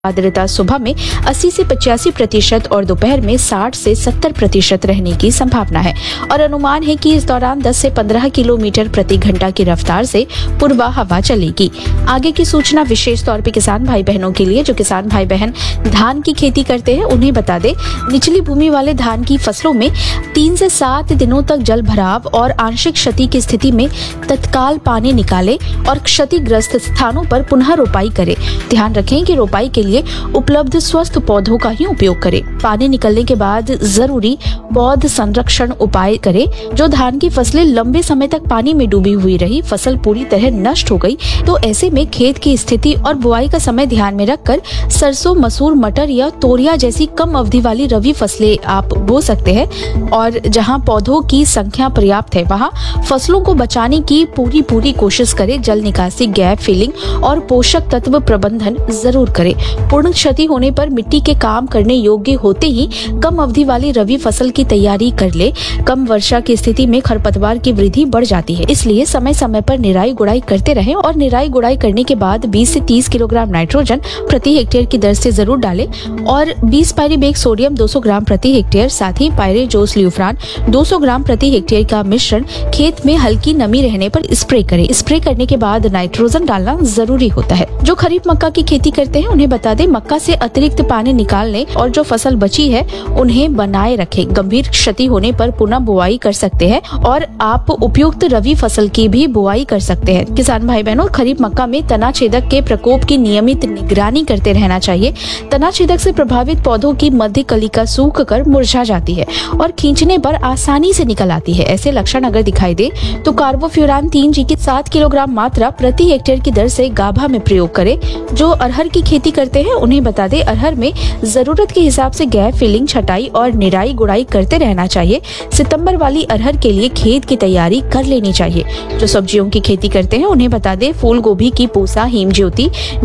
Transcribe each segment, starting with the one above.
आर्द्रता सुबह में 80 से 85% और दोपहर में 60 से 70% रहने की संभावना है और अनुमान है कि इस दौरान 10 से 15 किलोमीटर प्रति घंटा की रफ्तार से पूर्वा हवा चलेगी। आगे की सूचना विशेष तौर पे किसान भाई बहनों के लिए। जो किसान भाई बहन धान की खेती करते हैं उन्हें बता दें, निचली भूमि वाले धान की फसलों में 3 से 7 दिनों तक जल भराव और आंशिक क्षति की स्थिति में तत्काल पानी निकाले और क्षतिग्रस्त स्थानों पर पुनः रोपाई करें। ध्यान रखें कि रोपाई के लिए उपलब्ध स्वस्थ पौधों का ही उपयोग करें। पानी निकलने के बाद जरूरी पौध संरक्षण उपाय करें। जो धान की फसलें लंबे समय तक पानी में डूबी हुई रही, फसल पूरी तरह नष्ट हो गई, तो ऐसे में खेत की स्थिति और बुआई का समय ध्यान में रखकर सरसों, मसूर, मटर या तोरिया जैसी कम अवधि वाली रबी फसलें आप बो सकते हैं। और जहां पौधों की संख्या पर्याप्त है वहां फसलों को बचाने की पूरी कोशिश करें। जल निकासी, गैप फिलिंग और पोषक तत्व प्रबंधन जरूर करें। पूर्ण क्षति होने पर मिट्टी के काम करने योग्य होते ही कम अवधि वाली रबी फसल की तैयारी कर ले। कम वर्षा की स्थिति में खरपतवार की वृद्धि बढ़ जाती है, इसलिए समय समय पर निराई गुड़ाई करते रहें और निराई गुड़ाई करने के बाद 20 से 30 किलोग्राम नाइट्रोजन प्रति हेक्टेयर की दर से जरूर डालें और 20 पायरीबेक सोडियम 200 ग्राम प्रति हेक्टेयर, साथ ही पायरेजोस ल्यूफ्रान 200 ग्राम प्रति हेक्टेयर का मिश्रण खेत में हल्की नमी रहने पर स्प्रे करें। स्प्रे करने के बाद नाइट्रोजन डालना जरूरी होता है। जो खरीफ मक्का की खेती करते हैं उन्हें बता दें, मक्का से अतिरिक्त पानी निकालने और जो फसल बची है उन्हें बनाए रखें। गंभीर क्षति होने पर पुनः बुआई कर सकते हैं और आप उपयुक्त रबी फसल की भी बुआई कर सकते हैं। किसान भाई बहनों, खरीफ मक्का में तना छेदक के प्रकोप की नियमित निगरानी करते रहना चाहिए। तना छेदक से प्रभावित पौधों की मध्य कलिका सूख कर मुरझा जाती है और खींचने पर आसानी से निकल आती है। ऐसे लक्षण अगर दिखाई दे तो कार्बोफ्यूरान 3G की 7 किलोग्राम मात्रा प्रति हेक्टेयर की दर से गाभा में प्रयोग करें। जो अरहर की खेती करते हैं उन्हें बता दें, अरहर में जरूरत के हिसाब से गैप फिलिंग, छटाई और निराई गुड़ाई करते रहना चाहिए। सितंबर वाली अरहर के लिए खेत की तैयारी कर लेनी चाहिए। जो सब्जियों की खेती करते हैं उन्हें बता दें, फूल गोभी की पूसा, हिम ज्योति,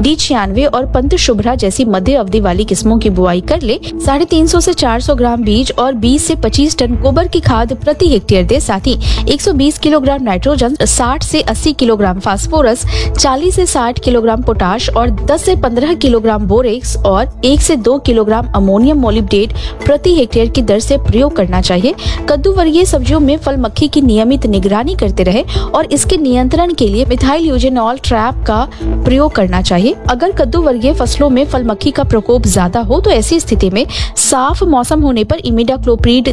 D96 और पंत शुभ्रा जैसी मध्य अवधि वाली किस्मों की बुआई कर ले। 350 से 400 ग्राम बीज और 20 से 25 टन गोबर की खाद प्रति हेक्टेयर दे। साथ ही 120 किलोग्राम नाइट्रोजन, 60 से 80 किलोग्राम फास्फोरस, 40 से 60 किलोग्राम पोटाश और 10 से 15 किलोग्राम बोरेक्स और 1 से 2 किलोग्राम अमोनियम मोलिब्डेट प्रति हेक्टेयर की दर से प्रयोग करना चाहिए। कद्दू वर्गीय सब्जियों में फल मक्खी की नियमित निगरानी करते रहे और इसके नियंत्रण के लिए मिथाइल यूजेनॉल ट्रैप का प्रयोग करना चाहिए। अगर कद्दू वर्गीय फसलों में फल मक्खी का प्रकोप ज्यादा हो तो ऐसी स्थिति में साफ मौसम होने पर इमिडाक्लोप्रिड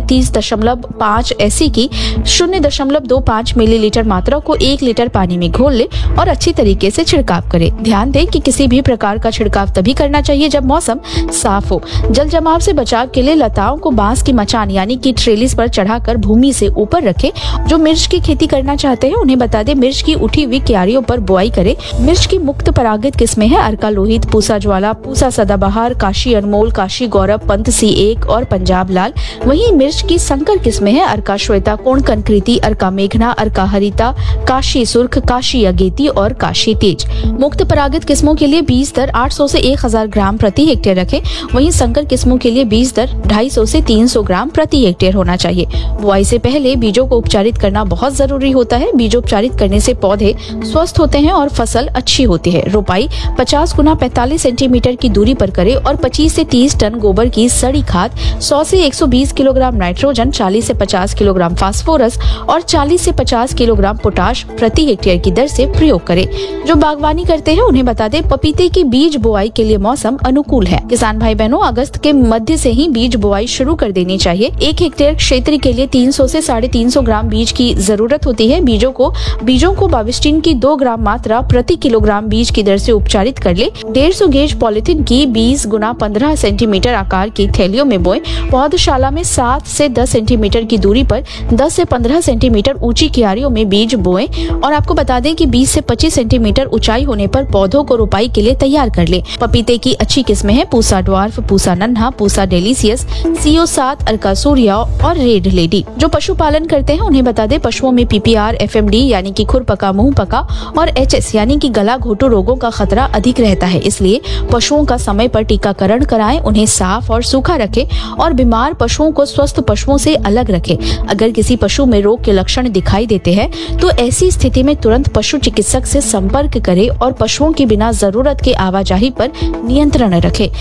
30.5 SC की 0.25 मिलीलीटर मात्रा को 1 लीटर पानी में घोल ले और अच्छी तरीके से छिड़काव करें। ध्यान दें कि किसी भी प्रकार का छिड़काव तभी करना चाहिए जब मौसम साफ हो। जल जमाव से बचाव के लिए लताओं को बांस की मचान यानी कि ट्रेलिस पर चढ़ाकर भूमि से ऊपर रखें। जो मिर्च की खेती करना चाहते हैं उन्हें बता दें, मिर्च की उठी हुई क्यारियों पर बुआई करें। मिर्च की मुक्त परागित किस्में हैं अर्का लोहित, पूसा ज्वाला, पूसा सदाबहार, काशी अनमोल, काशी गौरव, पंत C1 और पंजाब लाल। वहीं मिर्च की संकर किस्में हैं अर्का श्वेता, कोणकन कृति, अर्का मेघना, अर्का हरिता, काशी सुर्ख, काशी अगेती और काशी तेज। मुक्त परागित किस्मों के लिए बीज दर 800 से 1000 ग्राम प्रति हेक्टेयर रखें। वहीं संकर किस्मों के लिए बीज दर 250 से 300 ग्राम प्रति हेक्टेयर होना चाहिए। बुआई से पहले बीजों को उपचारित करना बहुत जरूरी होता है। बीजोपचारित करने से पौधे स्वस्थ होते हैं और फसल अच्छी होती है। रोपाई 50 गुना 45 सेंटीमीटर की दूरी पर करें और 25 से 30 टन गोबर की सड़ी खाद, 100 से 120 किलोग्राम नाइट्रोजन, 40 से 50 किलोग्राम फास्फोरस और 40 से 50 किलोग्राम पोटाश प्रति हेक्टेयर की दर से प्रयोग करें। जो बागवानी करते हैं उन्हें बता दें, पपीते की बीज बुआई के लिए मौसम अनुकूल है। किसान भाई बहनों, अगस्त के मध्य से ही बीज बुआई शुरू कर देनी चाहिए। 1 हेक्टेयर क्षेत्र के लिए 300 से 350 ग्राम बीज की जरूरत होती है। बीजों को बाविस्टिन की 2 ग्राम मात्रा प्रति किलोग्राम बीज की दर से उपचारित कर ले। 150 गेज पॉलिथीन की 20 गुना 15 सेंटीमीटर आकार की थैलियों में बोएं। पौधशाला में 7 से 10 सेंटीमीटर की दूरी पर 10 से 15 सेंटीमीटर ऊंची क्यारियों में बीज बोएं और आपको बता दें कि 20 से 25 सेंटीमीटर ऊंचाई होने पर पौधों को रोपाई के लिए तैयार कर ले। पपीते की अच्छी किस्में हैं पूसा ड्वार्फ, पूसा नन्हा, पूसा डेलीसियस, CO7, अर्का सूर्या और रेड लेडी। जो पशुपालन करते हैं उन्हें बता दें, पशुओं में PPR, FMD यानी कि खुरपका, मुंह पका और HS यानी कि गला घोटू रोगों का खतरा अधिक रहता है। इसलिए पशुओं का समय पर टीकाकरण कराएं, उन्हें साफ और सूखा रखें और बीमार पशुओं को स्वस्थ पशुओं से अलग रखें। अगर किसी पशु में रोग के लक्षण दिखाई देते हैं तो ऐसी स्थिति में तुरंत पशु चिकित्सक से संपर्क करें और पशुओं की बिना जरूरत के आवाजाही पर नियंत्रण रखें।